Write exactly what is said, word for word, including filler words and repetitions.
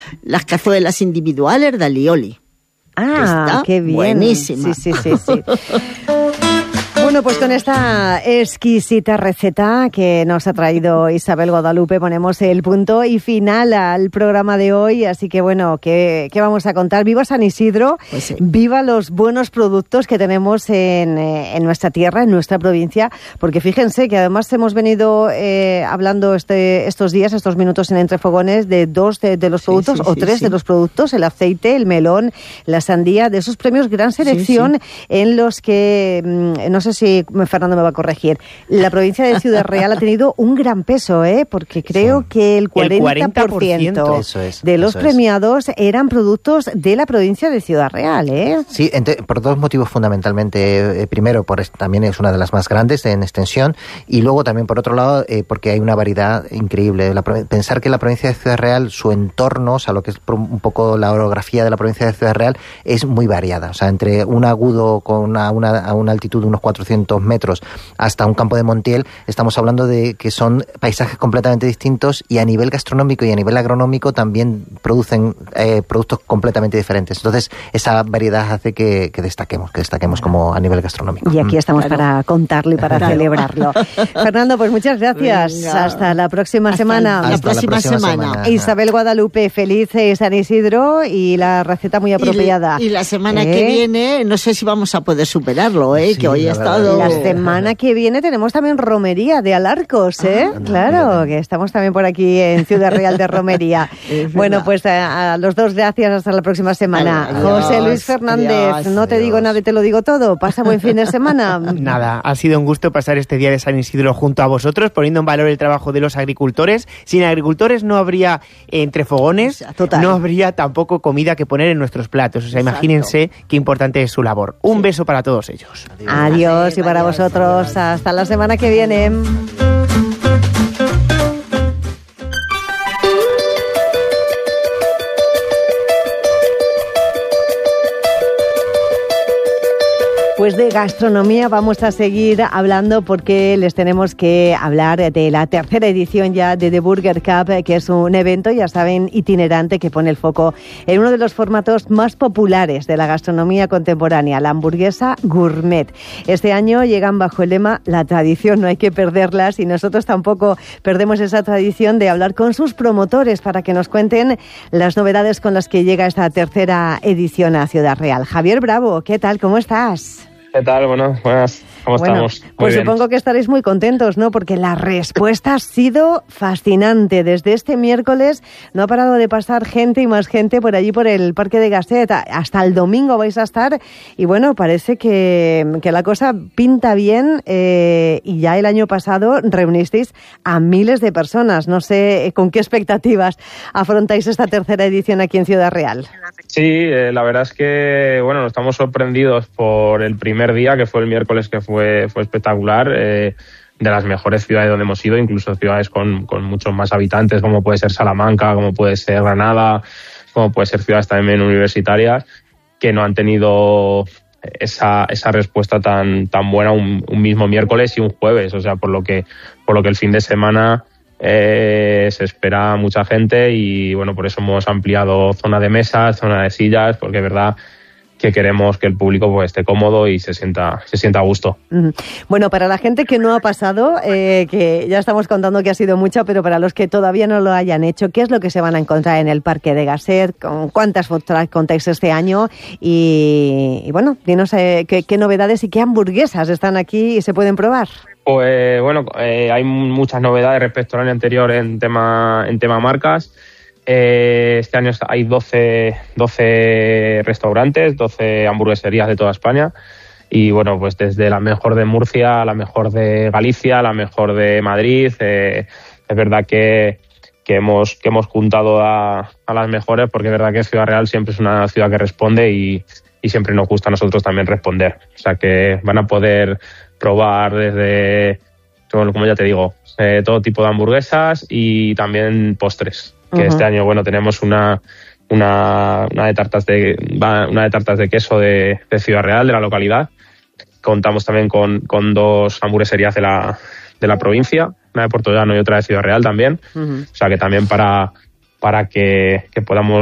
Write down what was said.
las cazuelas individuales de alioli. Ah, qué bien. Buenísima. Sí, sí, sí, sí. Bueno, pues con esta exquisita receta que nos ha traído Isabel Guadalupe ponemos el punto y final al programa de hoy. Así que bueno, ¿qué, qué vamos a contar? ¡Viva San Isidro! Pues sí. ¡Viva los buenos productos que tenemos en, eh, en nuestra tierra, en nuestra provincia! Porque fíjense que además hemos venido eh, hablando este, estos días, estos minutos en Entre Fogones, de dos de, de los productos sí, sí, o tres sí. de los productos, el aceite, el melón, la sandía, de esos premios Gran Selección sí, sí. en los que, no sé si si Fernando me va a corregir, la provincia de Ciudad Real ha tenido un gran peso, ¿eh? Porque creo sí. que el cuarenta por ciento, el cuarenta por ciento. Eso es, de los eso premiados es. eran productos de la provincia de Ciudad Real, ¿eh? Sí, entre, por dos motivos fundamentalmente. Eh, primero, por también es una de las más grandes en extensión, y luego también por otro lado, eh, porque hay una variedad increíble. La, pensar que la provincia de Ciudad Real, su entorno, o sea, lo que es un poco la orografía de la provincia de Ciudad Real, es muy variada. O sea, entre un agudo con una, una, a una altitud de unos cuatrocientos metros hasta un campo de Montiel, estamos hablando de que son paisajes completamente distintos, y a nivel gastronómico y a nivel agronómico también producen eh, productos completamente diferentes. Entonces, esa variedad hace que, que destaquemos, que destaquemos como a nivel gastronómico. Y aquí estamos claro. para contarlo y para Claro. celebrarlo. Fernando, pues muchas gracias. Venga. Hasta la próxima Hasta semana. la Hasta próxima la próxima semana. semana. Isabel Guadalupe, feliz eh, San Isidro, y la receta muy apropiada. Y, y la semana ¿Eh? que viene, no sé si vamos a poder superarlo, ¿eh? Sí, que hoy la ha verdad. estado... La semana que viene tenemos también romería de Alarcos, ¿eh? Ah, claro, fíjate. que estamos también por aquí en Ciudad Real de Romería. Es Bueno, verdad. pues a, a los dos gracias, hasta la próxima semana. Adiós, José Luis Fernández, adiós, no te adiós. digo nada y te lo digo todo. Pasa buen fin de semana. Nada, ha sido un gusto pasar este día de San Isidro junto a vosotros, poniendo en valor el trabajo de los agricultores. Sin agricultores no habría Entre Fogones, Total. no habría tampoco comida que poner en nuestros platos. O sea, Exacto. imagínense qué importante es su labor. Un beso para todos ellos. Adiós, y para Adiós, vosotros, adiós. hasta la semana que viene. Pues de gastronomía vamos a seguir hablando, porque les tenemos que hablar de la tercera edición ya de The Burger Cup, que es un evento, ya saben, itinerante, que pone el foco en uno de los formatos más populares de la gastronomía contemporánea, la hamburguesa gourmet. Este año llegan bajo el lema "La tradición no hay que perderlas", y nosotros tampoco perdemos esa tradición de hablar con sus promotores para que nos cuenten las novedades con las que llega esta tercera edición a Ciudad Real. Javier Bravo, ¿qué tal? ¿Cómo estás? ¿Qué tal? Bueno, buenas. ¿Cómo Bueno, estamos? Muy pues bien. supongo que estaréis muy contentos, ¿no? Porque la respuesta ha sido fascinante. Desde este miércoles no ha parado de pasar gente y más gente por allí, por el Parque de Gasset. Hasta el domingo vais a estar. Y bueno, parece que, que la cosa pinta bien. Eh, y ya el año pasado reunisteis a miles de personas. No sé con qué expectativas afrontáis esta tercera edición aquí en Ciudad Real. Sí, eh, la verdad es que, bueno, estamos sorprendidos por el primer día, que fue el miércoles, que fue, fue espectacular. Eh, de las mejores ciudades donde hemos ido, incluso ciudades con, con muchos más habitantes, como puede ser Salamanca, como puede ser Granada, como puede ser ciudades también universitarias, que no han tenido esa, esa respuesta tan, tan buena un, un mismo miércoles y un jueves. O sea, por lo que, por lo que el fin de semana eh, se espera mucha gente, y bueno, por eso hemos ampliado zona de mesas, zona de sillas, porque es verdad que queremos que el público pues esté cómodo y se sienta se sienta a gusto. Bueno, para la gente que no ha pasado, eh, que ya estamos contando que ha sido mucho, pero para los que todavía no lo hayan hecho, ¿qué es lo que se van a encontrar en el Parque de Gasset? ¿Con cuántas food trucks contáis este año? Y, y bueno, dinos eh, qué, qué novedades y qué hamburguesas están aquí y se pueden probar. Pues bueno, eh, hay muchas novedades respecto al año anterior en tema en tema marcas. Eh, este año hay doce, doce restaurantes, doce hamburgueserías de toda España, y bueno, pues desde la mejor de Murcia, la mejor de Galicia, la mejor de Madrid. Eh, es verdad que, que hemos que hemos juntado a, a las mejores, porque es verdad que Ciudad Real siempre es una ciudad que responde, y, y siempre nos gusta a nosotros también responder. O sea que van a poder probar desde, como ya te digo, eh, todo tipo de hamburguesas y también postres. Que uh-huh. Este año, bueno, tenemos una una, una de tartas de una de tartas de queso de, de Ciudad Real, de la localidad. Contamos también con, con dos hamburgueserías de la de la provincia, una de Puerto Llano y otra de Ciudad Real también. Uh-huh. O sea que también para para que, que podamos